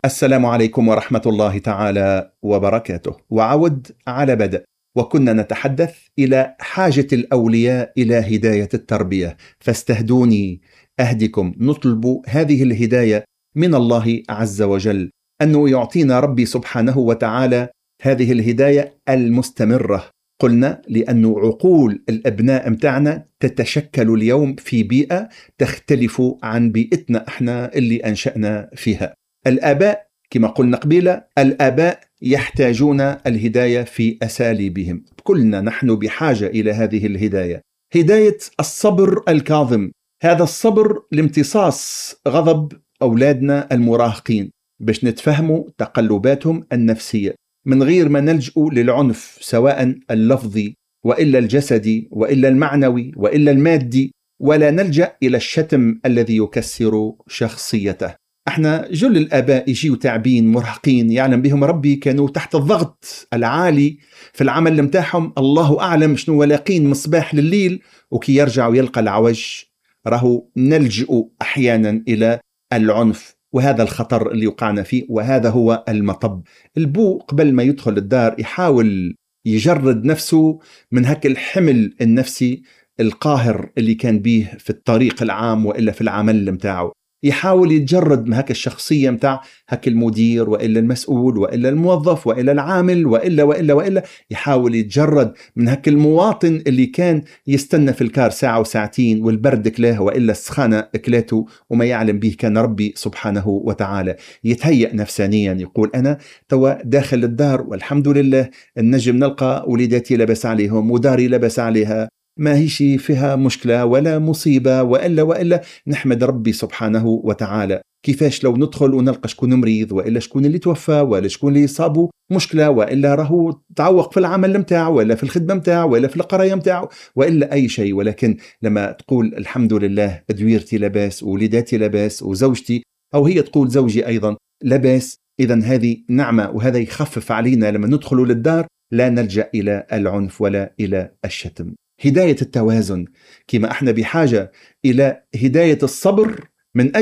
السلام عليكم ورحمة الله تعالى وبركاته. وعود على بدء، وكنا نتحدث إلى حاجة الأولياء إلى هداية التربية، فاستهدوني أهدكم. نطلب هذه الهداية من الله عز وجل، أنه يعطينا ربي سبحانه وتعالى هذه الهداية المستمرة. قلنا لأن عقول الأبناء متاعنا تتشكل اليوم في بيئة تختلف عن بيئتنا احنا اللي أنشأنا فيها. الآباء كما قلنا قبيلة، الآباء يحتاجون الهداية في أساليبهم. كلنا نحن بحاجة إلى هذه الهداية، هداية الصبر الكاظم. هذا الصبر لامتصاص غضب أولادنا المراهقين، باش نتفهموا تقلباتهم النفسية من غير ما نلجأ للعنف، سواء اللفظي وإلا الجسدي وإلا المعنوي وإلا المادي، ولا نلجأ إلى الشتم الذي يكسر شخصيته. احنا جل الآباء يجيوا تعبين مرهقين، يعلم بهم ربي، كانوا تحت الضغط العالي في العمل متاعهم، الله أعلم شنو ولاقين مصباح لليل، وكي يرجعوا يلقى العوج راهو نلجأ أحيانا إلى العنف، وهذا الخطر اللي وقعنا فيه، وهذا هو المطب. البو قبل ما يدخل الدار يحاول يجرد نفسه من هك الحمل النفسي القاهر اللي كان بيه في الطريق العام وإلا في العمل متاعه، يحاول يتجرد من هك الشخصية متاع هك المدير وإلا المسؤول وإلا الموظف وإلا العامل وإلا يحاول يتجرد من هك المواطن اللي كان يستنى في الكار ساعة وساعتين والبرد كلاه وإلا السخانة كلاته وما يعلم به كان ربي سبحانه وتعالى. يتهيأ نفسانيا، يقول أنا توا داخل الدار والحمد لله النجم نلقى وليداتي لبس عليهم وداري لبس عليها، ما هيش فيها مشكلة ولا مصيبة وإلا نحمد ربي سبحانه وتعالى. كيفاش لو ندخل ونلقى شكون مريض وإلا شكون اللي توفى ولا شكون اللي يصابه مشكلة وإلا راهو تعوق في العمل متاعه ولا في الخدمة متاعه ولا في القراية متاعه وإلا أي شيء. ولكن لما تقول الحمد لله دويرتي لباس ووليداتي لباس وزوجتي، أو هي تقول زوجي أيضا لباس، إذن هذه نعمة، وهذا يخفف علينا لما ندخل للدار لا نلجأ إلى العنف ولا إلى الشتم. هداية التوازن، كما احنا بحاجة إلى هداية الصبر من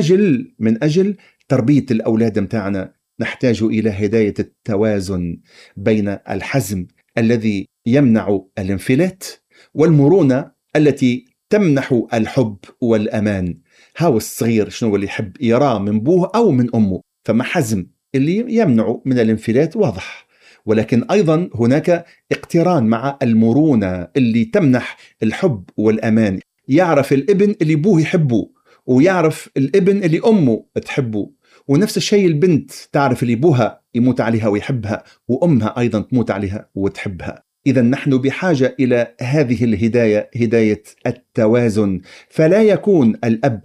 أجل تربية الأولاد متاعنا، نحتاج إلى هداية التوازن بين الحزم الذي يمنع الانفلات والمرونة التي تمنح الحب والأمان. هاو الصغير شنو اللي يحب يراه من بوه أو من أمه، فما حزم اللي يمنع من الانفلات واضح، ولكن أيضا هناك اقتران مع المرونة اللي تمنح الحب والأمان. يعرف الابن اللي بوه يحبه، ويعرف الابن اللي أمه تحبه، ونفس الشيء البنت تعرف اللي بوها يموت عليها ويحبها، وأمها أيضا تموت عليها وتحبها. إذا نحن بحاجة إلى هذه الهداية، هداية التوازن. فلا يكون الأب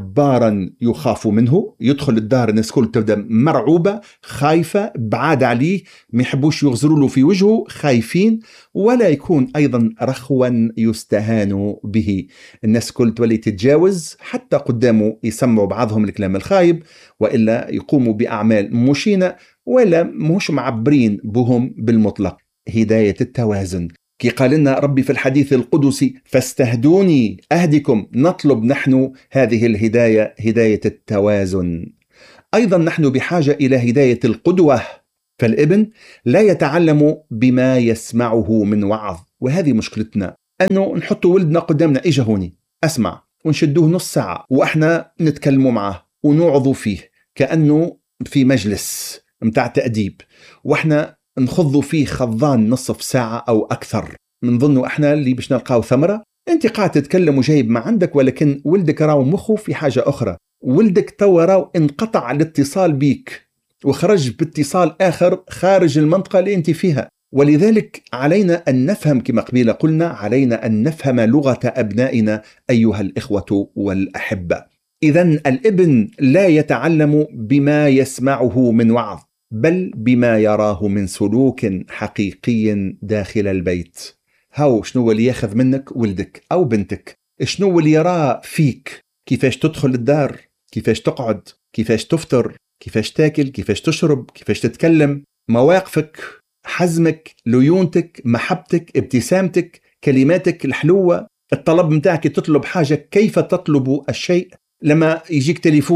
جبارا يخاف منه، يدخل الدار الناس كل تبدأ مرعوبة خايفة بعاد عليه، ما يحبوش يغزروا له في وجهه خايفين، ولا يكون أيضا رخوا يستهان به. الناس كل تولي تتجاوز حتى قدامه، يسمعوا بعضهم الكلام الخايب وإلا يقوموا بأعمال مشينة ولا مش معبرين بهم بالمطلق. هداية التوازن، كي قال لنا ربي في الحديث القدسي فاستهدوني أهدكم، نطلب نحن هذه الهداية، هداية التوازن. أيضا نحن بحاجة إلى هداية القدوة، فالابن لا يتعلم بما يسمعه من وعظ، وهذه مشكلتنا، أنه نحط ولدنا قدامنا إجا هوني أسمع، ونشدوه نص ساعة وإحنا نتكلموا معه ونوعظوا فيه كأنه في مجلس متاع تأديب، وإحنا نخضوا فيه خضان نصف ساعة أو أكثر، من ظنوا إحنا اللي باش نلقاو ثمرة. أنت قاعد تتكلم وجايب ما عندك، ولكن ولدك راو مخه في حاجة أخرى، ولدك توا راو انقطع الاتصال بيك وخرج باتصال آخر خارج المنطقة اللي أنت فيها. ولذلك علينا أن نفهم، كما قبيل قلنا، علينا أن نفهم لغة أبنائنا أيها الإخوة والأحبة. إذن الابن لا يتعلم بما يسمعه من وعظ، بل بما يراه من سلوك حقيقي داخل البيت. هاو شنو اللي ياخذ منك ولدك أو بنتك، شنو اللي يراه فيك، كيفاش تدخل الدار، كيفاش تقعد، كيفاش تفطر، كيفاش تاكل، كيفاش تشرب، كيفاش تتكلم، مواقفك، حزمك، ليونتك، محبتك، ابتسامتك، كلماتك الحلوة، الطلب متاعك تطلب حاجة كيف تطلب الشيء. لما يجيك تليفون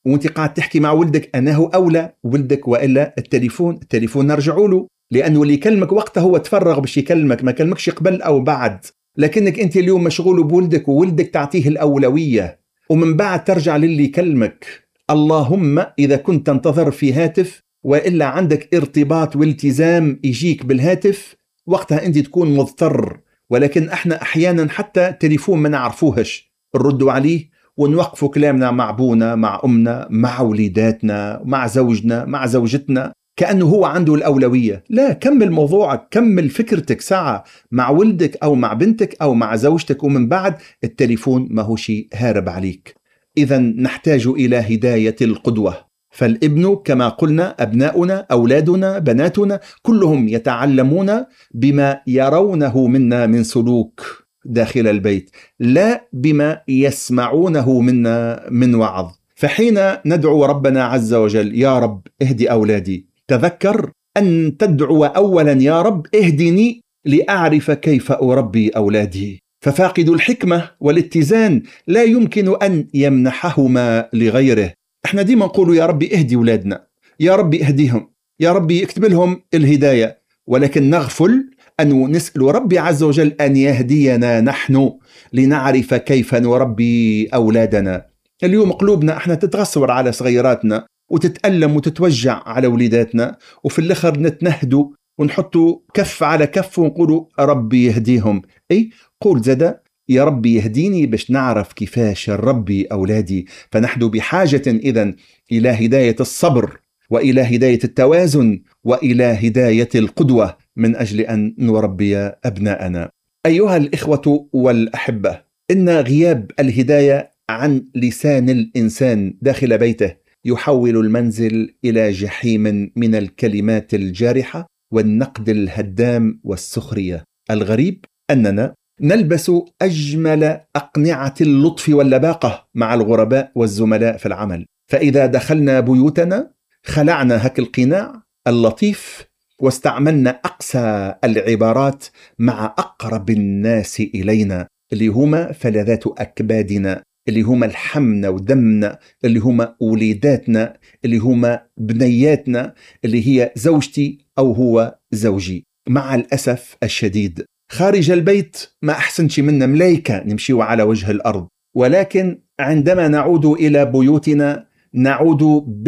وانت قاعد تحكي مع ولدك أنه أولى ولدك، وإلا التليفون نرجعوا له، لأنه اللي يكلمك وقتها هو تفرغ باش يكلمك، ما كلمكش قبل أو بعد. لكنك أنت اليوم مشغول بولدك، وولدك تعطيه الأولوية، ومن بعد ترجع للي يكلمك. اللهم إذا كنت تنتظر في هاتف، وإلا عندك ارتباط والتزام يجيك بالهاتف، وقتها أنت تكون مضطر. ولكن احنا أحيانا حتى تليفون ما نعرفوهش نردوا عليه ونوقفوا كلامنا مع أبونا، مع أمنا، مع وليداتنا، مع زوجنا، مع زوجتنا، كأنه هو عنده الأولوية. لا، كمل موضوعك، كمل فكرتك ساعة مع ولدك أو مع بنتك أو مع زوجتك، ومن بعد التليفون ما هو شيء هارب عليك. إذا نحتاج إلى هداية القدوة. فالابن كما قلنا، أبناؤنا، أولادنا، بناتنا، كلهم يتعلمون بما يرونه منا من سلوك داخل البيت، لا بما يسمعونه منا من وعظ. فحين ندعو ربنا عز وجل يا رب اهدي أولادي، تذكر أن تدعو أولا يا رب اهدني لأعرف كيف أربي أولادي. ففاقد الحكمة والاتزان لا يمكن أن يمنحهما لغيره. احنا ديما نقول يا ربي اهدي أولادنا، يا ربي اهديهم، يا ربي اكتب لهم الهداية، ولكن نغفل أن نسأل ربي عز وجل أن يهدينا نحن لنعرف كيف نربي أولادنا. اليوم قلوبنا احنا تتغصر على صغيراتنا وتتألم وتتوجع على وليداتنا، وفي الآخر نتنهدوا ونحطوا كف على كف ونقولوا ربي يهديهم. أي قول زدا يا ربي يهديني باش نعرف كيفاش نربي أولادي. فنحن بحاجة إذن إلى هداية الصبر، وإلى هداية التوازن، وإلى هداية القدوة من أجل أن نربي أبناءنا. أيها الإخوة والأحبة، إن غياب الهداية عن لسان الإنسان داخل بيته يحول المنزل إلى جحيم من الكلمات الجارحة والنقد الهدام والسخرية. الغريب أننا نلبس أجمل أقنعة اللطف واللباقة مع الغرباء والزملاء في العمل، فإذا دخلنا بيوتنا خلعنا هك القناع اللطيف واستعملنا أقسى العبارات مع أقرب الناس إلينا، اللي هما فلذات أكبادنا، اللي هما الحمنا ودمنا، اللي هما وليداتنا، اللي هما بنياتنا، اللي هي زوجتي أو هو زوجي. مع الأسف الشديد خارج البيت ما أحسنش منا ملايكة نمشيو على وجه الأرض، ولكن عندما نعود إلى بيوتنا نعود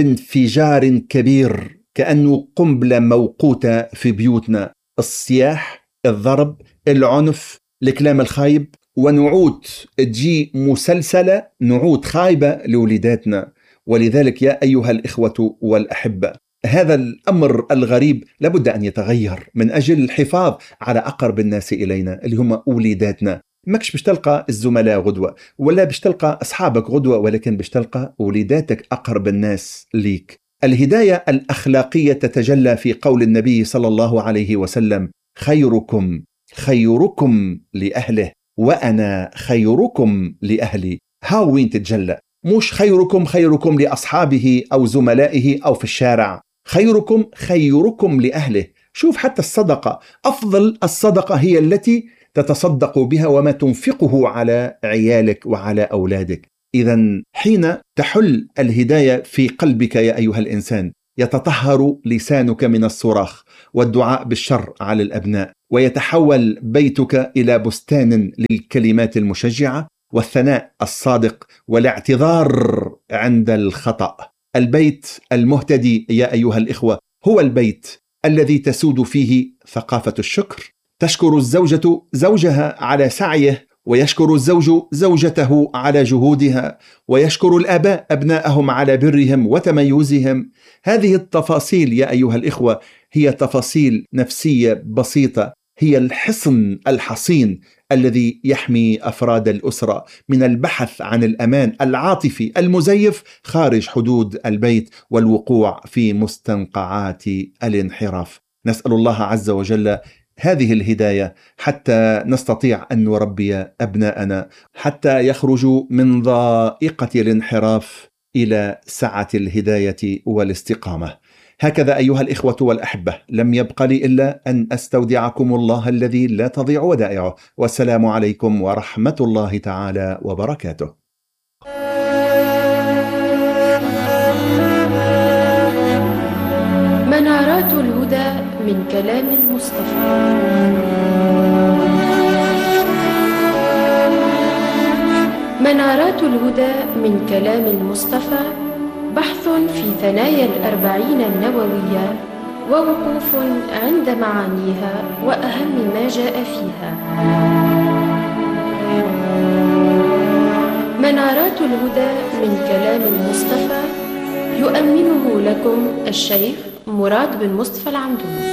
بانفجار كبير، كأنه قنبلة موقوتة في بيوتنا. الصياح، الضرب، العنف، الكلام الخايب، ونعود تجي مسلسلة، نعود خايبة لوليداتنا. ولذلك يا أيها الإخوة والأحبة، هذا الأمر الغريب لابد أن يتغير من أجل الحفاظ على أقرب الناس إلينا اللي هم أوليداتنا. ماكش باش تلقى الزملاء غدوة ولا باش تلقى أصحابك غدوة، ولكن باش تلقى أوليداتك أقرب الناس ليك. الهداية الأخلاقية تتجلى في قول النبي صلى الله عليه وسلم: خيركم خيركم لأهله وأنا خيركم لأهلي. هاو وين تتجلى؟ مش خيركم خيركم لأصحابه أو زملائه أو في الشارع، خيركم خيركم لأهله. شوف حتى الصدقة، أفضل الصدقة هي التي تتصدق بها وما تنفقه على عيالك وعلى أولادك. إذن حين تحل الهداية في قلبك يا أيها الإنسان، يتطهر لسانك من الصراخ والدعاء بالشر على الأبناء، ويتحول بيتك إلى بستان للكلمات المشجعة والثناء الصادق والاعتذار عند الخطأ. البيت المهتدي يا أيها الإخوة هو البيت الذي تسود فيه ثقافة الشكر، تشكر الزوجة زوجها على سعيه، ويشكر الزوج زوجته على جهودها، ويشكر الآباء أبناءهم على برهم وتميزهم. هذه التفاصيل يا أيها الإخوة هي تفاصيل نفسية بسيطة، هي الحصن الحصين الذي يحمي أفراد الأسرة من البحث عن الأمان العاطفي المزيف خارج حدود البيت والوقوع في مستنقعات الانحراف. نسأل الله عز وجل هذه الهداية حتى نستطيع أن نربي أبناءنا، حتى يخرجوا من ضائقة الانحراف إلى سعة الهداية والاستقامة. هكذا أيها الإخوة والأحبة، لم يبق لي إلا أن أستودعكم الله الذي لا تضيع ودائعه، والسلام عليكم ورحمة الله تعالى وبركاته. منارات الهدى من كلام المصطفى. منارات الهدى من كلام المصطفى بحث في ثنايا الأربعين النووية، ووقوف عند معانيها وأهم ما جاء فيها. منارات الهدى من كلام المصطفى يؤمنه لكم الشيخ مراد بن مصطفى العمدوني.